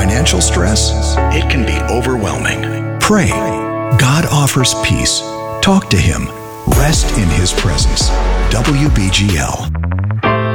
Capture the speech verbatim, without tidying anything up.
financial stress? It can be overwhelming. Pray. God offers peace. Talk to Him. Rest in His presence. W B G L.